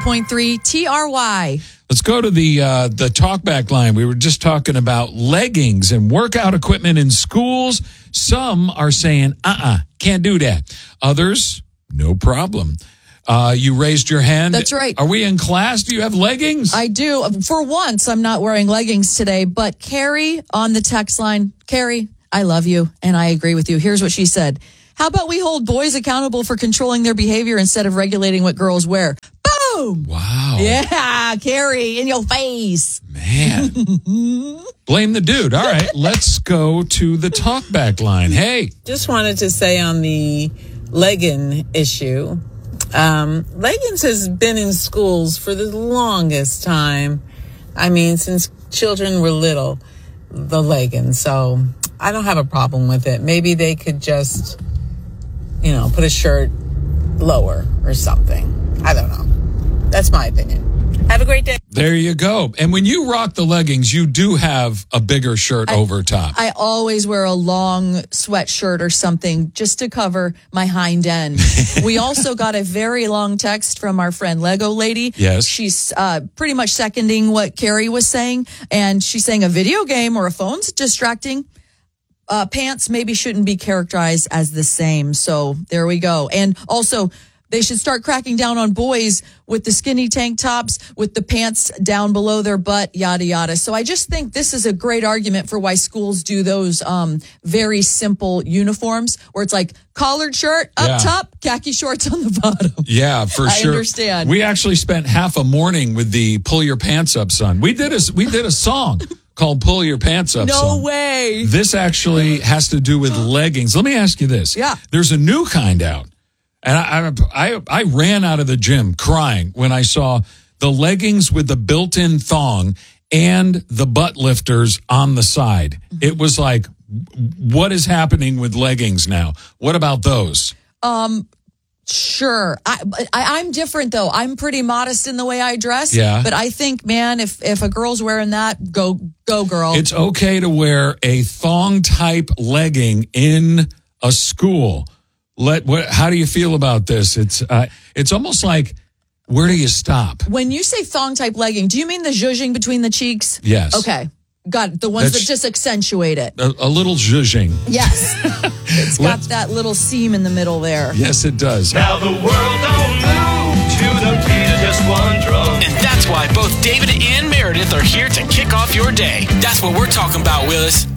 101.3 TRY. Let's go to the talkback line. We were just talking about leggings and workout equipment in schools. Some are saying, can't do that. Others, no problem. You raised your hand. That's right. Are we in class? Do you have leggings? I do. For once, I'm not wearing leggings today, but Carrie on the text line, Carrie, I love you, and I agree with you. Here's what she said. How about we hold boys accountable for controlling their behavior instead of regulating what girls wear? Boom! Wow. Yeah, Carrie, in your face. Man. Blame the dude. All right, let's go to the talkback line. Hey. Just wanted to say on the legging issue, leggings has been in schools for the longest time. I mean, since children were little, the leggings. So I don't have a problem with it. Maybe they could just, put a shirt lower or something. I don't know. That's my opinion. Have a great day. There you go. And when you rock the leggings, you do have a bigger shirt over top. I always wear a long sweatshirt or something just to cover my hind end. We also got a very long text from our friend Lego Lady. Yes. She's pretty much seconding what Carrie was saying. And she's saying a video game or a phone's distracting. Pants maybe shouldn't be characterized as the same. So there we go. And also, they should start cracking down on boys with the skinny tank tops, with the pants down below their butt, yada, yada. So I just think this is a great argument for why schools do those very simple uniforms where it's like collared shirt up top, khaki shorts on the bottom. Yeah, for sure. I understand. We actually spent half a morning with the Pull Your Pants Up Son. We did a song called Pull Your Pants Up Son. No way. This actually has to do with leggings. Let me ask you this. Yeah. There's a new kind out. And I ran out of the gym crying when I saw the leggings with the built-in thong and the butt lifters on the side. It was like, what is happening with leggings now? What about those? Sure. I'm different, though. I'm pretty modest in the way I dress. Yeah. But I think, man, if a girl's wearing that, go girl. It's okay to wear a thong-type legging in a school. How do you feel about this? It's almost like, where do you stop? When you say thong type legging, do you mean the zhuzhing between the cheeks? Yes. Okay. Got it. The ones that just accentuate it. A little zhuzhing. Yes. It's got that little seam in the middle there. Yes, it does. Now the world don't move to the beat of just one drum. And that's why both David and Meredith are here to kick off your day. That's what we're talking about, Willis.